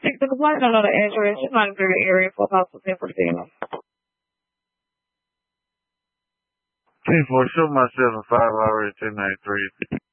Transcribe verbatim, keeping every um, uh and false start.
Take the complaint on the address. You're not in the area for possible ten. ten four, show myself in five already ten ninety-three.